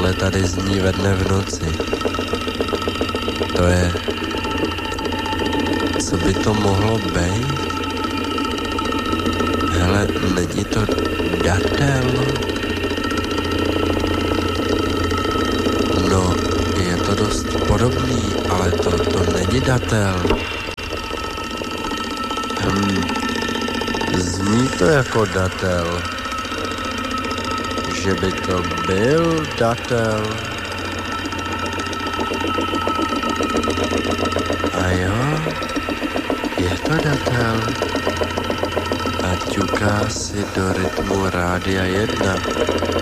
tohle tady zní ve dne v noci. To je... Co by to mohlo být? Hele, není to datel? No, je to dost podobný, ale to není datel. Zní to jako datel. Že by to byl datel. A jo, je to datel. A ťuká si do rytmu Rádia 1.